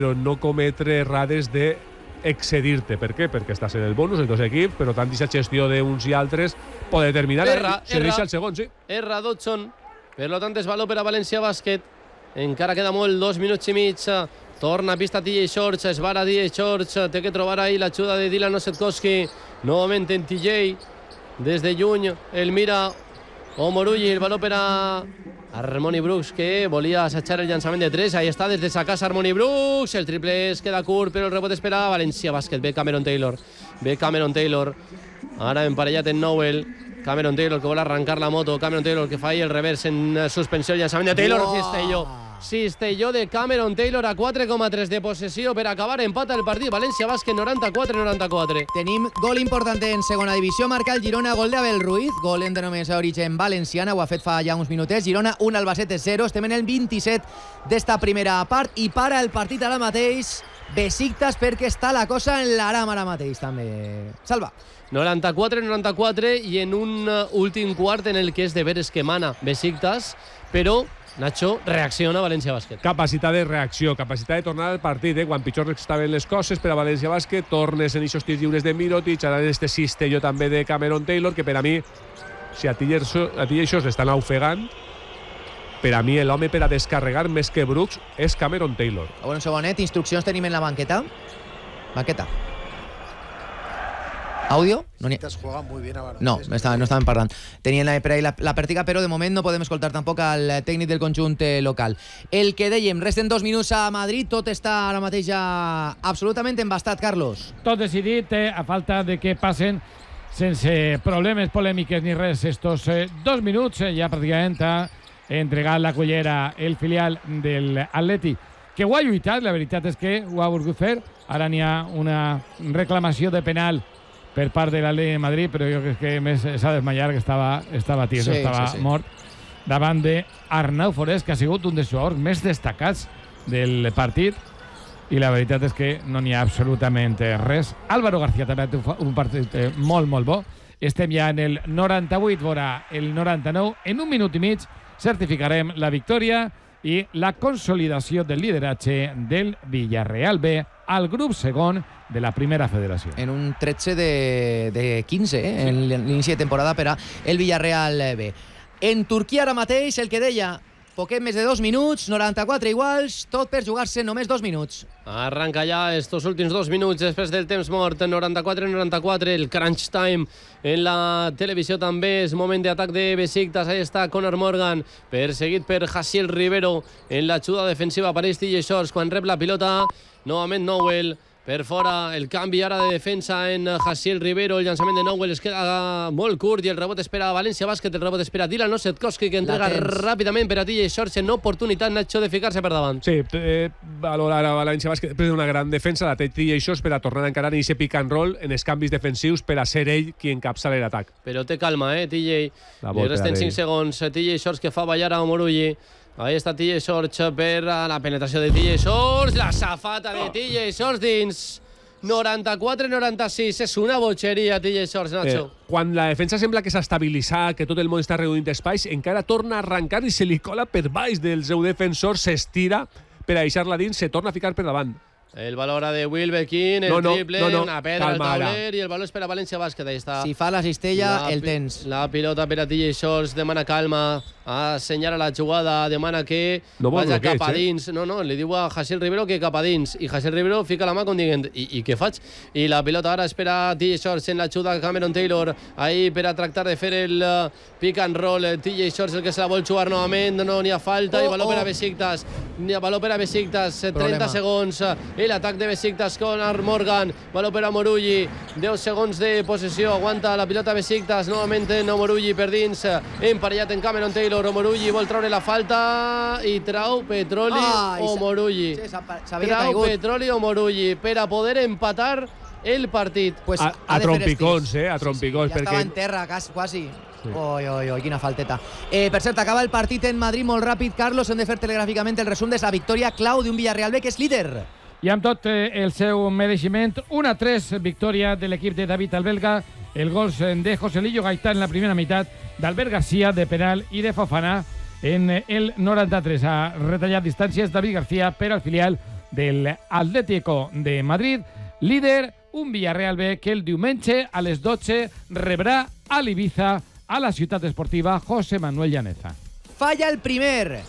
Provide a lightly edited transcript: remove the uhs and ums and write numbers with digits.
però no cometre errades de excedir-te. Per què? Perquè estàs en el bonus, els dos equips, però tant aquesta gestió d'uns i altres pot determinar si deixa el segon, sí. Erra Dodson, per tant és valor per a València Bàsquet, encara queda molt, 2 minuts i mig, torna a pista TJ Shorts, es vara TJ Shorts, té que trobar ahí l'ajuda de Dylan Osetkowski, novament en TJ, des de lluny, el mira Omoruyi, el valor per a Harmony Brooks, que volia assajar el llançament de 3, ahí està, des de sa casa Harmony Brooks, el triple es queda curt, però el rebot espera València Bàsquet, ve Cameron Taylor, ara emparellat en Nowell, Cameron Taylor que vol arrancar la moto, Cameron Taylor que fa ahí el revers en suspensió, el llançament de Taylor, cistelló de Cameron Taylor a 4,3 de possessió per acabar, empata el partit, València Bàsquet 94-94. Tenim gol important en segona divisió, marca el Girona, gol d'Abel Ruiz, gol en denominació d'origen valenciana, ho ha fet fa ja uns minutets, Girona 1, Albacete 0, estem en el 27 d'esta primera part i para el partit ara mateix Besiktas perquè està la cosa en l'aram ara mateix també. Salva. 94-94 i en un últim quart en el que és de veres que mana Besiktas, però Nacho, reacciona València Bàsquet. Capacitat de reacció, capacitat de tornar al partit. Quan pitjor estaven les coses per a València Bàsquet, tornes en aquests tirs lliures de Mirotic, ara en este cistelló també de Cameron Taylor, que per a mi, si a TJ Shorts l'estan ofegant, per a mi l'home per a descarregar més que Brooks és Cameron Taylor. Bueno, segonet, instruccions tenim en la banqueta. ¿Audio? Juega muy bien a no estaven parlant. Tenien per ahí la pèrtiga, però de moment no podem escoltar tampoc al tècnic del conjunt local. El que dèiem, resten 2 minuts a Madrid, tot està ara mateix ja absolutament embastat, Carlos. Tot decidit, a falta de que passen sense problemes polèmiques ni res estos 2 minuts, ja pràcticament ha entregat la cullera el filial del Atleti, que ho ha lluitat, la veritat és que ho ha volgut fer. Ara n'hi ha una reclamació de penal per part de l'Atleti de Madrid, però jo crec que més s'ha desmayat, que estava tieso, estava mort, davant d'Arnau Forés, que ha sigut un dels jugadors més destacats del partit, i la veritat és que no n'hi ha absolutament res. Álvaro García també ha fet un partit molt, molt bo. Estem ja en el 98, vora el 99. En un minut i mig certificarem la victòria i la consolidació del lideratge del Villarreal B al grup segon de la primera federació. En un 13 de 15, en l'inici de temporada per a el Villarreal B. En Turquia ara mateix, el que deia, poquet més de 2 minuts, 94 iguals, tot per jugar-se només 2 minuts. Arranca ja estos últims 2 minuts després del temps mort, 94-94, el crunch time en la televisió també, és moment d'atac de Besiktas, ahí està Conor Morgan, perseguit per Jaciel Rivero, en l'ajuda defensiva apareix TJ Shorts, quan rep la pilota, novament Nowell, per fora, el canvi ara de defensa en Jaciel Rivero, el llançament de Nowell es queda molt curt i el rebot espera València Bàsquet, el rebot espera Dylan Osetkowski, que entrega ràpidament per a TJ Shorts en oportunitat, Nacho, de ficar-se per davant. Sí, valorar a València Bàsquet després d'una gran defensa, la té TJ Shorts per a tornar a encarar en aquest pick and roll, en els canvis defensius, per a ser ell qui encapçala l'atac. Però té calma, TJ. Li resten 5 segons, TJ Shorts que fa ballar a Omoruyi. Ahí està TJ Shorts per la penetració de TJ Shorts, la safata de TJ Shorts dins 94-96, és una botxeria TJ Shorts, Nacho. Quan la defensa sembla que s'ha estabilitzat, que tot el món està reduint espais, encara torna a arrencar i se li cola per baix del seu defensor, s'estira per a deixar-la dins, se torna a ficar per davant. El valor de Wilbekin, el triple, una pedra al tauler i el valor espera València Bàsquet. Ahí està. Si fa la cistella, el tens. La pilota per a TJ Shorts, demana calma, assenyala la jugada, demana que vagi cap a dins. No, li diu a Jaciel Rivero que cap a dins. I Jaciel Rivero fica la mà com dient, i què faig? I la pilota ara espera TJ Shorts en l'ajuda de Cameron Taylor, ahí per a tractar de fer el pick and roll. TJ Shorts el que se la vol jugar novament, no n'hi ha falta, i valor per a Besiktas. Valor per a Besiktas, 30 segons. L'atac de Besiktas con Morgan, valor per a Omoruyi, 10 segons de possessió, aguanta la pilota Besiktas, novament Omoruyi per dins, emparellat en Cameron Taylor, Omoruyi vol treure la falta i trau Petroli Omoruyi. Trau Petroli Omoruyi per a poder empatar el partit. A trompicons, a trompicons. Ja estava en terra, quasi. Oi, quina falteta. Per cert, acaba el partit en Madrid molt ràpid. Carlos, hem de fer telegràficament el resum de la victòria clau d'un Villarreal B que és líder. I amb tot el seu mereixement, 1-3 victòria de l'equip de David Albelga, el gol de Joselillo Gaitán en la primera meitat, d'Albert García de penal i de Fofana en el 93. Ha retallat distàncies David García per al filial del Atlético de Madrid, líder, un Villarreal B que el diumenge a les 12 rebrà a l'Ibiza, a la ciutat esportiva José Manuel Llaneza. Falla el primer.